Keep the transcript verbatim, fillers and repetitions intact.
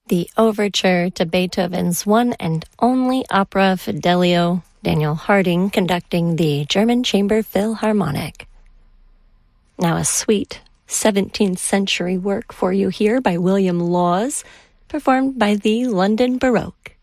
The overture to Beethoven's one and only opera Fidelio, Daniel Harding conducting the German Chamber Philharmonic. Now a sweet seventeenth century work for you here by William Laws, performed by the London Baroque.